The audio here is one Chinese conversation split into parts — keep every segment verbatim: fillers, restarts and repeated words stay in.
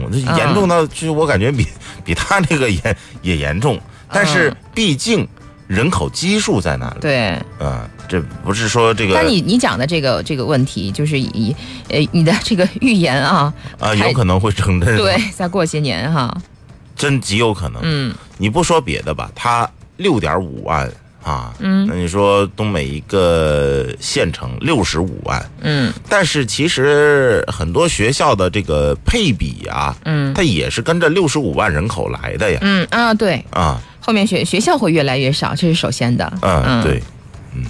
这严重到就是我感觉比比他这个也也严重，但是毕竟人口基数在那里。 对， 嗯，这不是说这个。 但你你讲的这个这个问题，就是以呃你的这个预言啊啊，有可能会成真。 对，再过些年哈， 真极有可能。嗯，你不说别的吧，他六点五万。啊，嗯，那你说东北一个县城六十五万，嗯，但是其实很多学校的这个配比啊，嗯，它也是跟着六十五万人口来的呀， 嗯啊，对啊，后面学学校会越来越少，这是首先的， 嗯，嗯对，嗯，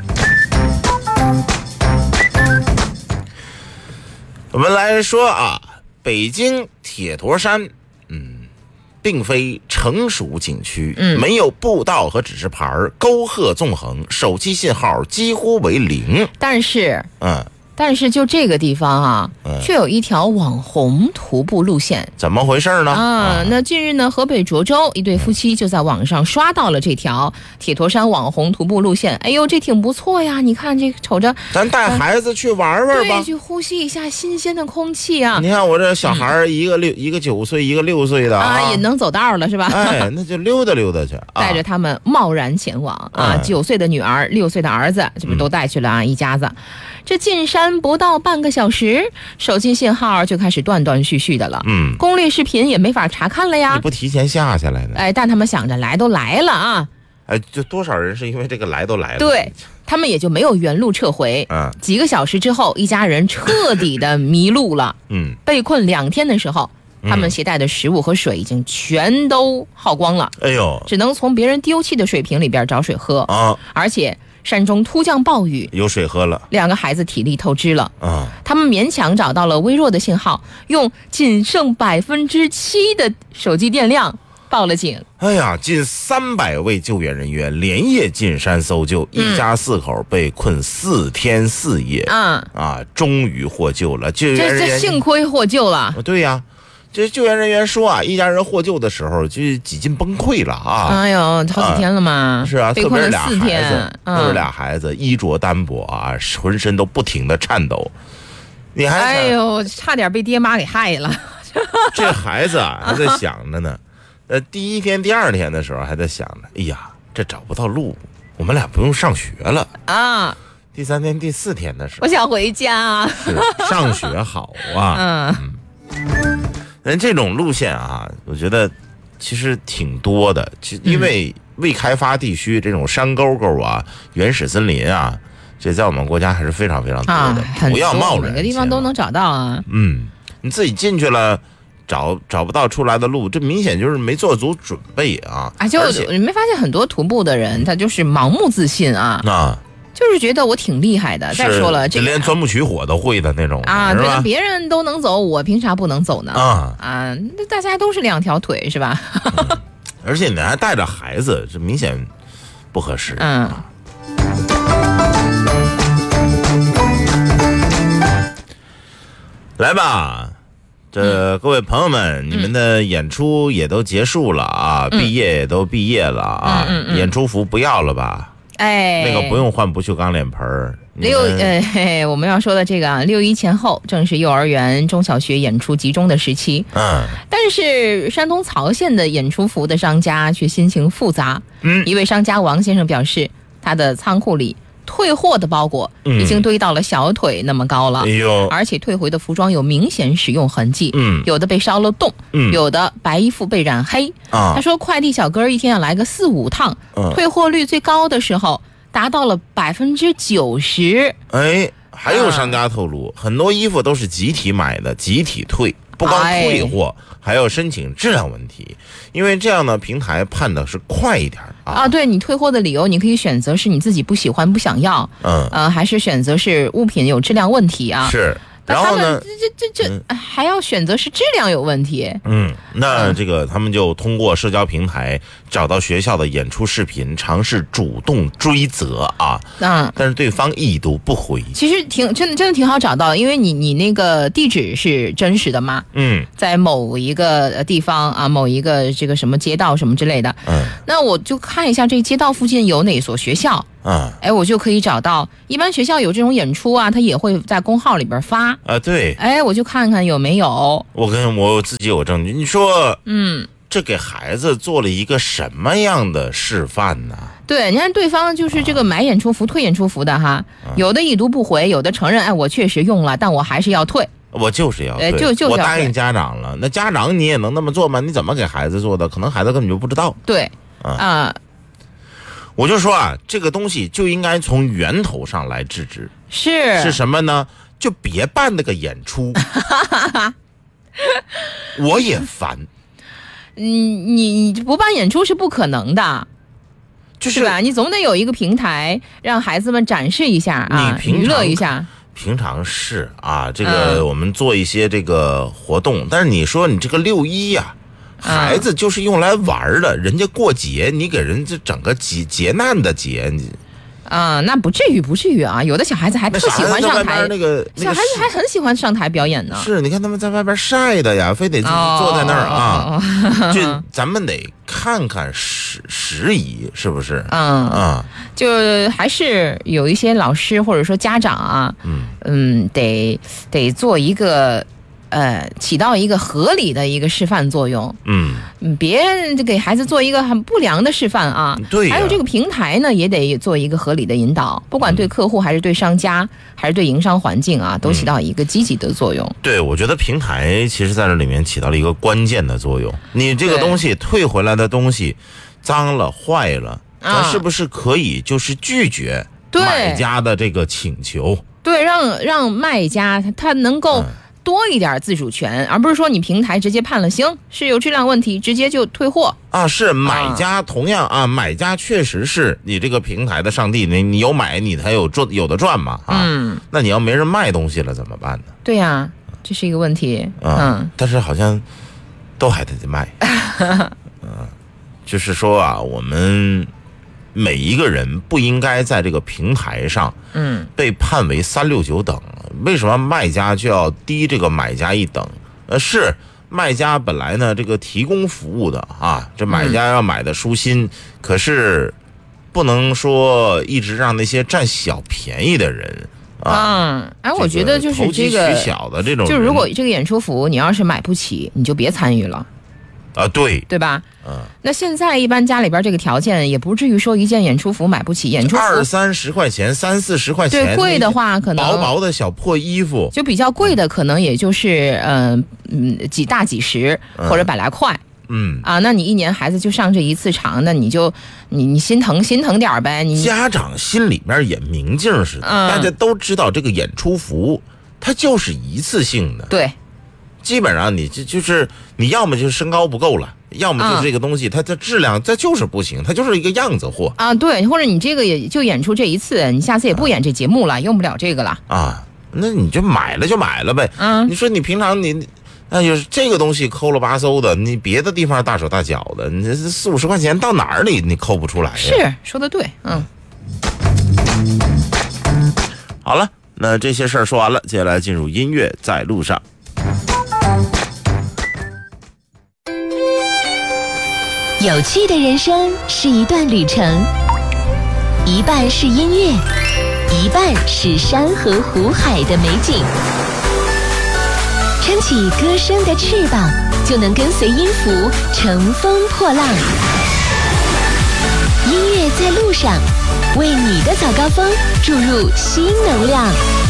我们来说啊，北京铁驼山，嗯。并非成熟景区，嗯，没有步道和指示牌，沟壑纵横，手机信号几乎为零。 但是，嗯，但是就这个地方啊，嗯、却有一条网红徒步路线。 怎么回事呢？ 啊，啊那近日呢，河北涿州一对夫妻就在网上刷到了这条铁驼山网红徒步路线。哎呦，这挺不错呀！你看这瞅着， 咱带孩子去玩玩吧， 对，去呼吸一下新鲜的空气啊！ 你看我这小孩，一个六、嗯、一个九岁，一个六岁的 啊, 啊，也能走道了是吧？ 哎，那就溜达溜达去，啊、 带着他们贸然前往啊！九、嗯、岁的女儿，六岁的儿子，这不都带去了啊？嗯、一家子。这进山不到半个小时，手机信号就开始断断续续的了。嗯，攻略视频也没法查看了呀。 你不提前下下来呢？ 哎，但他们想着来都来了啊。 哎，就多少人是因为这个来都来了。 对，他们也就没有原路撤回。嗯，几个小时之后，一家人彻底的迷路了。嗯，被困两天的时候，他们携带的食物和水已经全都耗光了。 哎呦， 只能从别人丢弃的水瓶里边找水喝啊，而且。山中突降暴雨， 有水喝了， 两个孩子体力透支了啊！他们勉强找到了微弱的信号，用仅剩百分之七的手机电量报了警。 哎呀，近三百位救援人员连夜进山搜救，嗯、一家四口被困四天四夜，啊啊，终于获救了。救援人员这这幸亏获救了。 对呀。这救援人员说啊，一家人获救的时候就几近崩溃了啊！ 哎呦，好几天了嘛， 啊是啊， 被困了四天， 特别是俩孩子衣着单薄啊，浑身都不停的颤抖。你还哎呦，差点被爹妈给害了。 这孩子啊，还在想着呢。呃，第一天、第二天的时候还在想着，哎呀，这找不到路，我们俩不用上学了啊。第三天、第四天的时候， 我想回家。 是上学好啊。嗯。嗯人这种路线啊，我觉得其实挺多的。其实因为未开发地区这种山沟沟啊、原始森林啊，这在我们国家还是非常非常多的。啊、不要贸然， 每个地方都能找到啊。 嗯，你自己进去了，找找不到出来的路，这明显就是没做足准备啊。 啊，就你没发现很多徒步的人，他就是盲目自信啊。啊。就是觉得我挺厉害的。再说了，这连钻木取火都会的那种啊，觉得别人都能走，我凭啥不能走呢？啊啊，那大家都是两条腿是吧？ 嗯、而且你还带着孩子，这明显不合适。嗯。来吧，这各位朋友们，嗯、你们的演出也都结束了啊，嗯、毕业也都毕业了啊，嗯嗯嗯、演出服不要了吧？ 哎， 那个不用换不锈钢脸盆儿。 六呃嘿嘿，我们要说的这个啊，六一前后正是幼儿园、中小学演出集中的时期。嗯，但是山东曹县的演出服的商家却心情复杂。嗯，一位商家王先生表示，他的仓库里退货的包裹已经堆到了小腿那么高了，嗯、而且退回的服装有明显使用痕迹，嗯，有的被烧了洞，嗯，有的白衣服被染黑。啊，他说快递小哥一天要来个四五趟，嗯、退货率最高的时候达到了百分之九十。 哎，还有商家透露，啊、很多衣服都是集体买的，集体退。不光退货，哎、还要申请质量问题，因为这样呢，平台判的是快一点啊。 啊，对，你退货的理由，你可以选择是你自己不喜欢、不想要，嗯，呃，还是选择是物品有质量问题啊。 是。然后呢？ 这这这这、嗯、还要选择是质量有问题。 嗯，那这个他们就通过社交平台找到学校的演出视频，尝试主动追责啊。嗯，但是对方已读不回。 其实挺真的，真的挺好找到，因为你你那个地址是真实的嘛。嗯，在某一个地方啊，某一个这个什么街道什么之类的。嗯，那我就看一下这街道附近有哪所学校。 嗯， 哎，我就可以找到，一般学校有这种演出啊，他也会在公号里边发啊，对， 哎，我就看看有没有。 我跟我自己有证据，你说，嗯，这给孩子做了一个什么样的示范呢？ 对，你看对方就是这个买演出服、退演出服的哈，有的已读不回，有的承认，哎，我确实用了，但我还是要退。 我就是要退， 就就我答应家长了，那家长你也能那么做吗？你怎么给孩子做的？可能孩子根本就不知道。 对，啊、呃， 我就说啊，这个东西就应该从源头上来制止。 是是什么呢？就别办那个演出，我也烦。 嗯，你你不办演出是不可能的。 就是吧？你总得有一个平台，让孩子们展示一下啊，娱乐一下。 平常是啊，这个我们做一些这个活动，嗯、但是你说你这个六一呀、啊，孩子就是用来玩的，嗯、人家过节，你给人家整个劫劫难的节，你。 啊、呃，那不至于，不至于啊！有的小孩子还特喜欢上台， 那个小孩子还很喜欢上台表演呢。 是，你看他们在外边晒的呀，非得坐在那儿啊。哦哦、就咱们得看看时时宜，是不是？ 嗯啊，就还是有一些老师或者说家长啊，嗯嗯，得得做一个。呃，起到一个合理的一个示范作用。嗯，别给孩子做一个很不良的示范啊。 对、啊。 还有这个平台呢，也得做一个合理的引导，不管对客户还是对商家，嗯、还是对营商环境啊，都起到一个积极的作用。 嗯、对，我觉得平台其实在这里面起到了一个关键的作用。你这个东西退回来的东西，脏了坏了，咱是不是可以就是拒绝买家的这个请求？ 对，让让卖家他能够。嗯多一点自主权，而不是说你平台直接判了行是有质量问题，直接就退货啊。是买家同样啊，买家确实是你这个平台的上帝，你你有买你才有赚有的赚嘛啊。嗯，那你要没人卖东西了怎么办呢？ 对呀、啊，这是一个问题。 嗯，嗯但是好像都还得卖。嗯，就是说啊，我们每一个人不应该在这个平台上，嗯，被判为三六九等。为什么卖家就要低这个买家一等？呃，是卖家本来呢这个提供服务的啊，这买家要买的舒心，嗯、可是不能说一直让那些占小便宜的人啊。 嗯，哎，我觉得就是这个投机取巧的这种， 就是如果这个演出服你要是买不起，你就别参与了。 啊，对， 对吧？嗯，那现在一般家里边这个条件也不至于说一件演出服买不起，演出服二三十块钱、三四十块钱， 对，贵的话可能薄薄的小破衣服， 就比较贵的可能也就是嗯嗯几大几十或者百来块，嗯啊，那你一年孩子就上这一次场，那你就你你心疼心疼点呗，你家长心里面也明镜似的，嗯、大家都知道这个演出服它就是一次性的， 对。 基本上你就就是你要么就是身高不够了，要么就是这个东西、嗯、它的质量它就是不行，它就是一个样子货啊。对，或者你这个也就演出这一次，你下次也不演这节目了，啊、用不了这个了啊。那你就买了就买了呗。嗯，你说你平常你哎呦这个东西抠了巴嗖的，你别的地方大手大脚的，你四五十块钱到哪儿里你抠不出来呀？ 是说的对，嗯。 好了，那这些事儿说完了，接下来进入音乐在路上。 有趣的人生是一段旅程，一半是音乐，一半是山河湖海的美景。撑起歌声的翅膀，就能跟随音符乘风破浪。音乐在路上，为你的早高峰注入新能量。